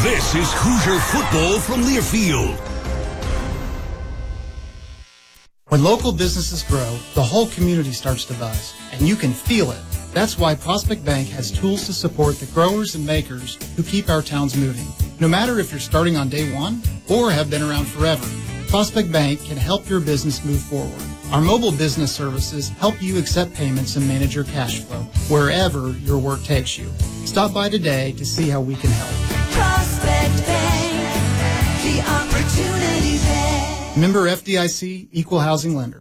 This is Hoosier football from Learfield. When local businesses grow, the whole community starts to buzz, and you can feel it. That's why Prospect Bank has tools to support the growers and makers who keep our towns moving. No matter if you're starting on day one or have been around forever, Prospect Bank can help your business move forward. Our mobile business services help you accept payments and manage your cash flow wherever your work takes you. Stop by today to see how we can help. Prospect Bank, the opportunity there. Member FDIC, Equal Housing Lender.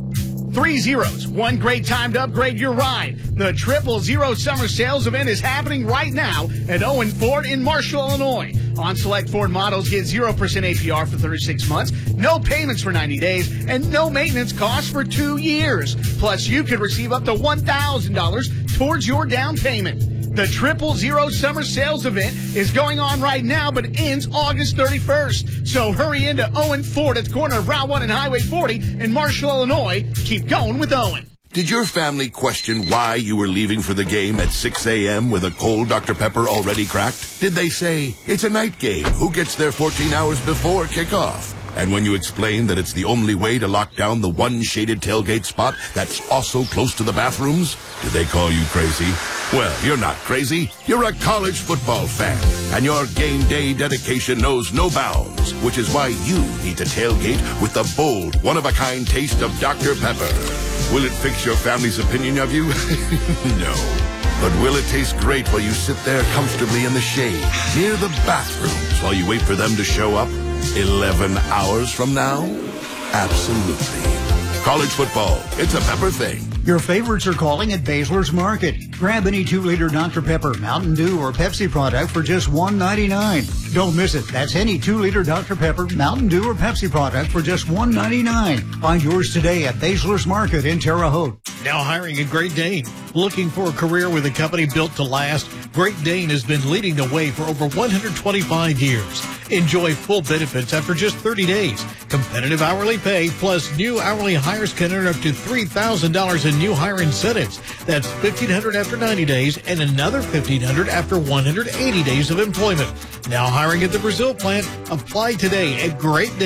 3 zeros, one great time to upgrade your ride. The 000 Summer Sales event is happening right now at Owen Ford in Marshall, Illinois. On select Ford models, get 0% APR for 36 months, no payments for 90 days, and no maintenance costs for 2 years. Plus, you could receive up to $1,000 towards your down payment. The 000 Summer Sales event is going on right now, but ends August 31st. So hurry into Owen Ford at the corner of Route 1 and Highway 40 in Marshall, Illinois. Keep going with Owen. Did your family question why you were leaving for the game at 6 a.m. with a cold Dr. Pepper already cracked? Did they say, it's a night game, who gets there 14 hours before kickoff? And when you explained that it's the only way to lock down the one shaded tailgate spot that's also close to the bathrooms, did they call you crazy? Well, you're not crazy. You're a college football fan, and your game day dedication knows no bounds, which is why you need to tailgate with the bold, one-of-a-kind taste of Dr. Pepper. Will it fix your family's opinion of you? No. But will it taste great while you sit there comfortably in the shade, near the bathrooms, while you wait for them to show up 11 hours from now? Absolutely. College football, it's a Pepper thing. Your favorites are calling at Baszler's Market. Grab any 2-liter Dr. Pepper, Mountain Dew, or Pepsi product for just $1.99. Don't miss it. That's any 2-liter Dr. Pepper, Mountain Dew, or Pepsi product for just $1.99. Find yours today at Baszler's Market in Terre Haute. Now hiring at Great Dane. Looking for a career with a company built to last? Great Dane has been leading the way for over 125 years. Enjoy full benefits after just 30 days. Competitive hourly pay plus new hourly hires can earn up to $3,000 in new hire incentives. That's $1,500 after 90 days and another $1,500 after 180 days of employment. Now hiring at the Brazil plant. Apply today at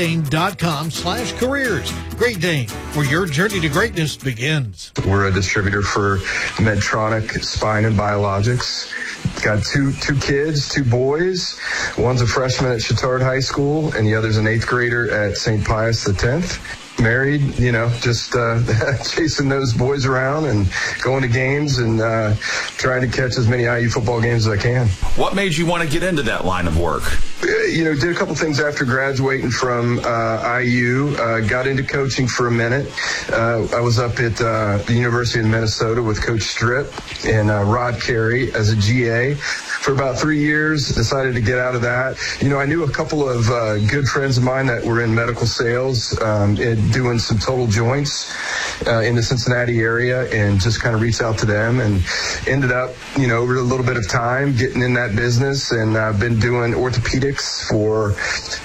greatdane.com/careers. Great Dane, where your journey to greatness begins. We're a distributor for Medtronic Spine and Biologics. Got two kids, 2 boys. One's a freshman at Chittard High School, and the other's an 8th grader at St. Pius X. Married, just chasing those boys around and going to games and trying to catch as many IU football games as I can. What made you want to get into that line of work? Did a couple things after graduating from IU. Got into coaching for a minute. I was up at the University of Minnesota with Coach Strip and Rod Carey as a GA for about 3 years. Decided to get out of that. I knew a couple of good friends of mine that were in medical sales doing some total joints in the Cincinnati area, and just kind of reached out to them and ended up, over a little bit of time getting in that business, and I've been doing orthopedics for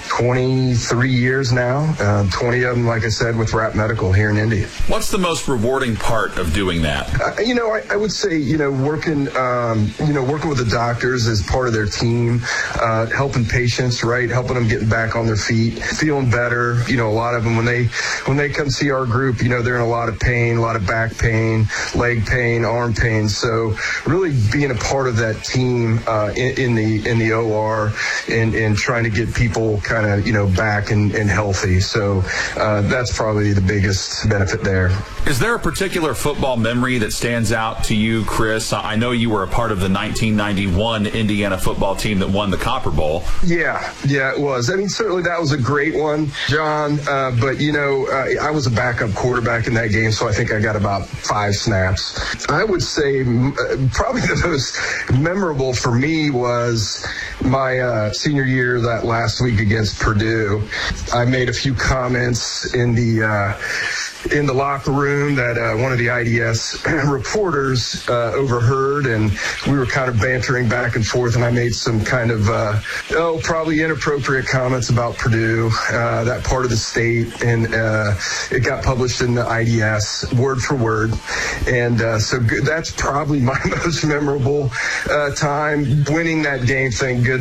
23 years now, 20 of them, like I said, with Wrap Medical here in Indy. What's the most rewarding part of doing that? I would say, working with the doctors as part of their team, helping patients, right, helping them getting back on their feet, feeling better. A lot of them, when they come see our group, they're in a lot of pain, a lot of back pain, leg pain, arm pain. So really being a part of that team in the OR and trying to get people kind of, back and healthy. So that's probably the biggest benefit there. Is there a particular football memory that stands out to you, Chris? I know you were a part of the 1991 Indiana football team that won the Copper Bowl. Yeah, it was. Certainly that was a great one, John. But, I was a backup quarterback in that game, so I think I got about 5 snaps. I would say probably the most memorable for me was my senior year that last week against Purdue. I made a few comments in the locker room that one of the IDS reporters overheard, and we were kind of bantering back and forth, and I made some kind of probably inappropriate comments about Purdue, that part of the state, and it got published in the IDS word for word. And so that's probably my most memorable time, winning that game, thank goodness.